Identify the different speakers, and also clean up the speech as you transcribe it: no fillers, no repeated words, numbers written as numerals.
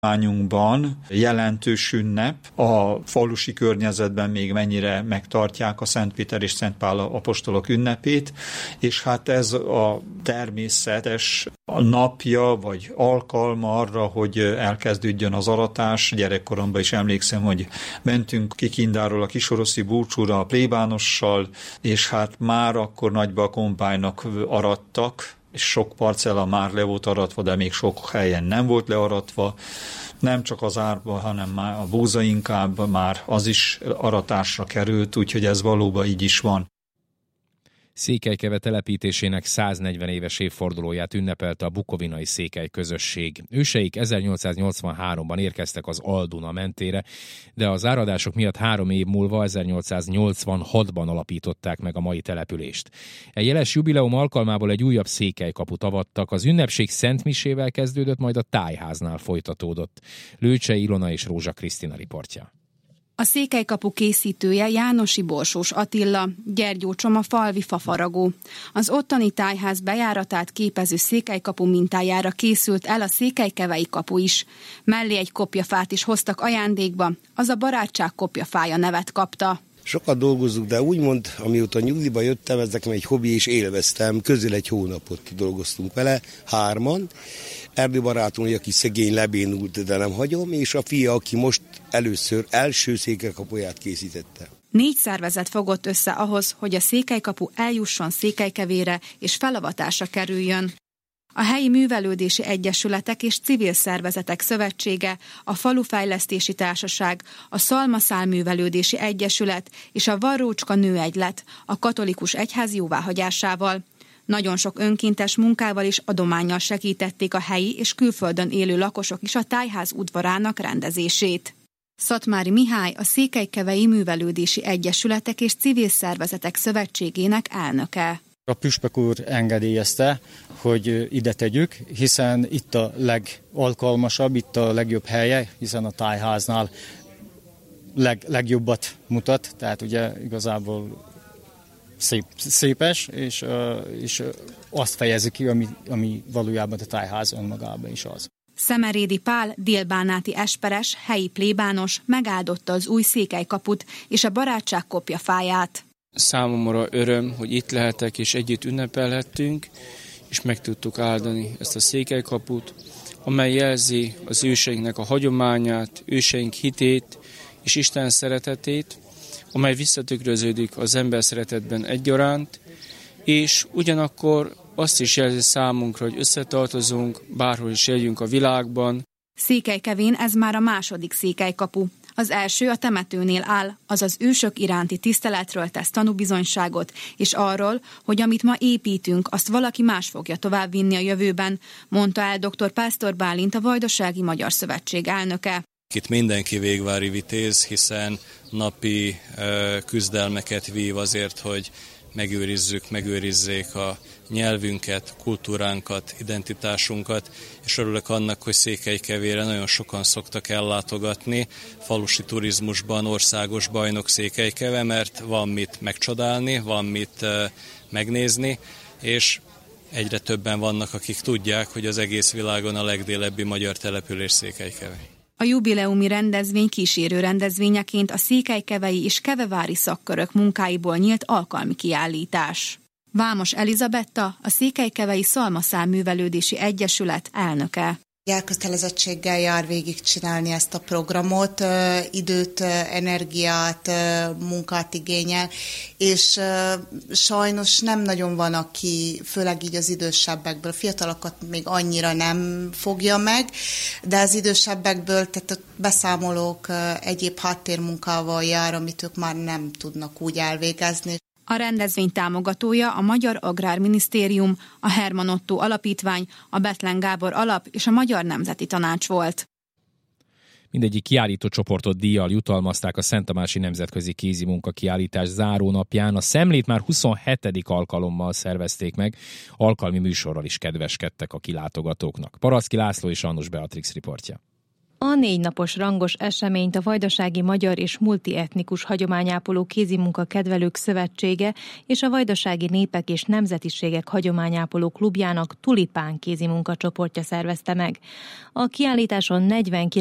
Speaker 1: hagyományunkban jelentős ünnep. A falusi környezetben még mennyire megtartják a Szent Péter és Szent Pál apostolok ünnepét, és hát ez a természetes napja vagy alkalma arra, hogy elkezdődjön az aratás. Gyerekkoromban is emlékszem, hogy mentünk Kikindáról a Kisoroszi búcsúra a plébánossal, és hát már akkor nagyba a kombájnak arattak, és sok parcella már le volt aratva, de még sok helyen nem volt learatva. Nem csak az árba, hanem már a búzainkább már az is aratásra került, úgyhogy ez valóban így is van.
Speaker 2: Székelykeve telepítésének 140 éves évfordulóját ünnepelte a bukovinai székely közösség. Őseik 1883-ban érkeztek az Al-Duna mentére, de az áradások miatt 3 év múlva 1886-ban alapították meg a mai települést. Egy jeles jubileum alkalmából egy újabb székelykaput avattak, az ünnepség szentmisével kezdődött, majd a tájháznál folytatódott. Lőcsei Ilona és Rózsa Krisztina riportja.
Speaker 3: A székelykapu készítője Jánosi Borsós Attila, Gyergyó Csoma falvi fafaragó. Az ottani tájház bejáratát képező székelykapu mintájára készült el a székelykevei kapu is. Mellé egy kopjafát is hoztak ajándékba, az a barátság kopjafája nevet kapta.
Speaker 4: Sokat dolgozunk, de úgymond, amióta nyugdíjba jöttem, ez nekem egy hobbi, és élveztem. Közel egy hónapot dolgoztunk vele, 3-an. Erdőbarátunk, aki szegény lebénult, de nem hagyom, és a fia, aki most első székelykapuját készítette.
Speaker 3: 4 szervezet fogott össze ahhoz, hogy a székelykapu eljusson Székelykevére és felavatásra kerüljön. A helyi művelődési egyesületek és civil szervezetek szövetsége, a Falufejlesztési Társaság, a Szalmaszál Művelődési Egyesület és a Varrócska Nőegylet a katolikus egyház jóváhagyásával. Nagyon sok önkéntes munkával és adománnyal segítették a helyi és külföldön élő lakosok is a tájház udvarának rendezését. Szatmári Mihály a Székelykevei Művelődési Egyesületek és Civil Szervezetek Szövetségének elnöke.
Speaker 5: A püspök úr engedélyezte, hogy ide tegyük, hiszen itt a legalkalmasabb, itt a legjobb helye, hiszen a tájháznál legjobbat mutat, tehát ugye igazából szépes, és azt fejezi ki, ami valójában a tájház önmagában is az.
Speaker 3: Szemerédi Pál, délbánáti esperes, helyi plébános megáldotta az új székelykaput és a barátság kopjafáját.
Speaker 6: Számomra öröm, hogy itt lehetek és együtt ünnepelhettünk, és meg tudtuk áldani ezt a székelykaput, amely jelzi az őseinknek a hagyományát, őseink hitét és Isten szeretetét, amely visszatükröződik az ember szeretetben egyaránt, és ugyanakkor azt is jelzi számunkra, hogy összetartozunk, bárhol is éljünk a világban.
Speaker 3: Székelykevén ez már a második székelykapu. Az első a temetőnél áll, azaz ősök iránti tiszteletről tesz tanúbizonyságot, és arról, hogy amit ma építünk, azt valaki más fogja továbbvinni a jövőben, mondta el dr. Pásztor Bálint, a Vajdasági Magyar Szövetség elnöke.
Speaker 7: Itt mindenki végvári vitéz, hiszen napi küzdelmeket vív azért, hogy megőrizzék a nyelvünket, kultúránkat, identitásunkat, és örülök annak, hogy Székelykevére nagyon sokan szoktak ellátogatni. Falusi turizmusban országos bajnok Székelykeve, mert van mit megcsodálni, van mit megnézni, és egyre többen vannak, akik tudják, hogy az egész világon a legdélebbi magyar település Székelykeve.
Speaker 3: A jubileumi rendezvény kísérő rendezvényeként a székelykevei és kevevári szakkörök munkáiból nyílt alkalmi kiállítás. Vámos Elizabetta, a Székelykevei Szalmaszál Művelődési Egyesület elnöke.
Speaker 8: Elkötelezettséggel jár végigcsinálni ezt a programot, időt, energiát, munkát igényel, és sajnos nem nagyon van, aki, főleg így az idősebbekből, fiatalokat még annyira nem fogja meg, de az idősebbekből, tehát a beszámolók egyéb háttérmunkával jár, amit ők már nem tudnak úgy elvégezni.
Speaker 3: A rendezvény támogatója a Magyar Agrárminisztérium, a Herman Ottó Alapítvány, a Bethlen Gábor Alap és a Magyar Nemzeti Tanács volt.
Speaker 2: Mindegyik kiállító csoportot díjjal jutalmazták a Szent Tamási Nemzetközi Kézimunka kiállítás zárónapján. A szemlét már 27. alkalommal szervezték meg, alkalmi műsorral is kedveskedtek a kilátogatóknak. Paraszki László és Annus Beatrix riportja.
Speaker 9: A 4 napos rangos eseményt a Vajdasági Magyar és Multietnikus Hagyományápoló Kézimunka Kedvelők Szövetsége és a Vajdasági Népek és Nemzetiségek Hagyományápoló Klubjának Tulipán kézimunkacsoportja szervezte meg. A kiállításon 49